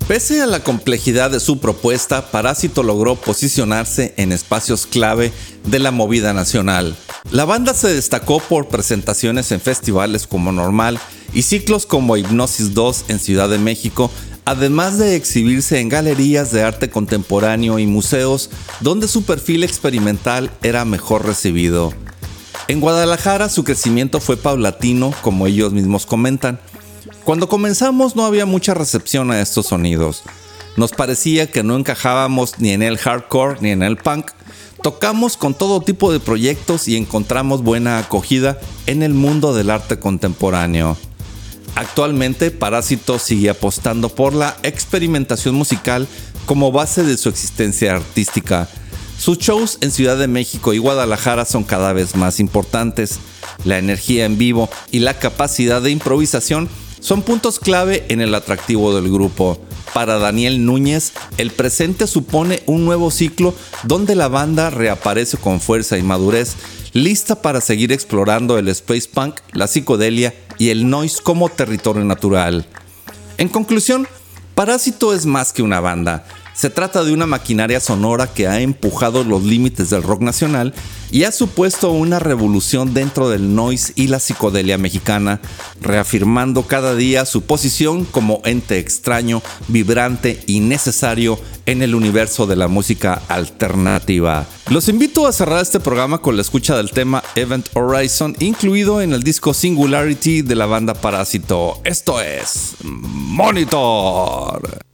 Pese a la complejidad de su propuesta, Parásito logró posicionarse en espacios clave de la movida nacional. La banda se destacó por presentaciones en festivales como Normal y ciclos como Hipnosis 2 en Ciudad de México, además de exhibirse en galerías de arte contemporáneo y museos donde su perfil experimental era mejor recibido. En Guadalajara su crecimiento fue paulatino, como ellos mismos comentan. Cuando comenzamos no había mucha recepción a estos sonidos. Nos parecía que no encajábamos ni en el hardcore ni en el punk. Tocamos con todo tipo de proyectos y encontramos buena acogida en el mundo del arte contemporáneo. Actualmente Parásito sigue apostando por la experimentación musical como base de su existencia artística. Sus shows en Ciudad de México y Guadalajara son cada vez más importantes. La energía en vivo y la capacidad de improvisación son puntos clave en el atractivo del grupo. Para Daniel Núñez, el presente supone un nuevo ciclo donde la banda reaparece con fuerza y madurez, lista para seguir explorando el space punk, la psicodelia y el noise como territorio natural. En conclusión, Parásito es más que una banda. Se trata de una maquinaria sonora que ha empujado los límites del rock nacional y ha supuesto una revolución dentro del noise y la psicodelia mexicana, reafirmando cada día su posición como ente extraño, vibrante y necesario en el universo de la música alternativa. Los invito a cerrar este programa con la escucha del tema Event Horizon, incluido en el disco Singularity de la banda Parásito. Esto es Monitor.